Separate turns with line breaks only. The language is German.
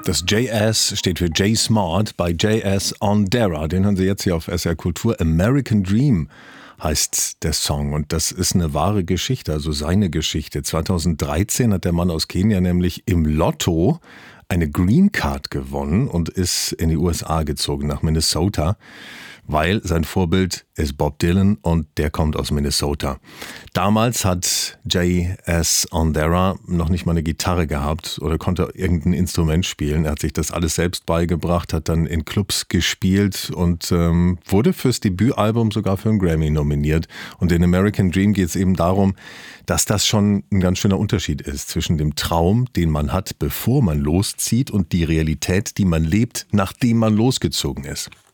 Das JS steht für J Smart bei JS Ondara. Den hören Sie jetzt hier auf SR Kultur. American Dream heißt der Song und das ist eine wahre Geschichte, also seine Geschichte. 2013 hat der Mann aus Kenia nämlich im Lotto eine Green Card gewonnen und ist in die USA gezogen, nach Minnesota, weil sein Vorbild ist Bob Dylan und der kommt aus Minnesota. Damals hat J.S. Ondara noch nicht mal eine Gitarre gehabt oder konnte irgendein Instrument spielen. Er hat sich das alles selbst beigebracht, hat dann in Clubs gespielt und wurde fürs Debütalbum sogar für einen Grammy nominiert. Und in American Dream geht es eben darum, dass das schon ein ganz schöner Unterschied ist zwischen dem Traum, den man hat, bevor man loszieht, und die Realität, die man lebt, nachdem man losgezogen ist.